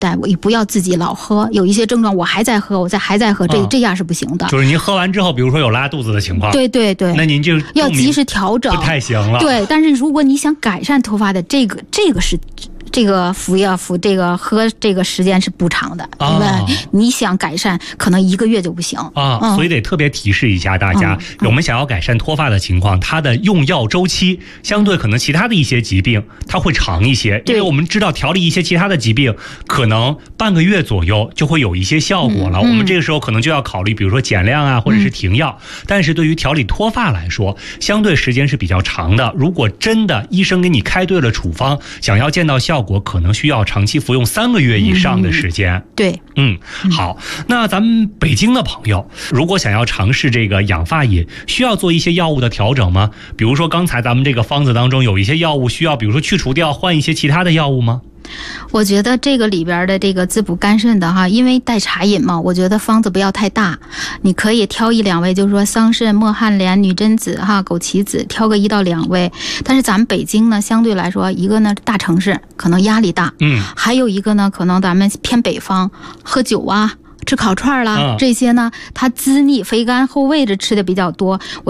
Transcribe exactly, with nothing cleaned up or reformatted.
对，我也不要自己老喝，有一些症状我还在喝，我在还在喝，这、啊、这样是不行的。 就是您喝完之后，比如说有拉肚子的情况， 对对对， 那您就要及时调整， 不太行了。 对，但是如果你想改善脱发的，这个这个是。这个服药服这个喝这个时间是不长的，因为你想改善，可能一个月就不行啊、嗯，所以得特别提示一下大家，嗯嗯、我们想要改善脱发的情况，它的用药周期相对可能其他的一些疾病它会长一些，因为我们知道调理一些其他的疾病，可能半个月左右就会有一些效果了。嗯、我们这个时候可能就要考虑，比如说减量啊，或者是停药。嗯、但是对于调理脱发来说，相对时间是比较长的。如果真的医生给你开对了处方，想要见到效果，可能需要长期服用三个月以上的时间。嗯、 对， 嗯，好，那咱们北京的朋友，如果想要尝试这个养发饮，需要做一些药物的调整吗？比如说刚才咱们这个方子当中有一些药物需要，比如说去除掉，换一些其他的药物吗？ 我觉得这个里边的这个滋补肝肾的哈，因为带茶饮嘛，我觉得方子不要太大，你可以挑一两味，就是说桑葚、墨旱莲、女贞子哈、枸杞子，挑个一到两味。但是咱们北京呢，相对来说，一个呢大城市可能压力大，嗯，还有一个呢，可能咱们偏北方，喝酒啊、吃烤串啦、嗯、这些呢，它滋腻、肥甘厚味的吃的比较多。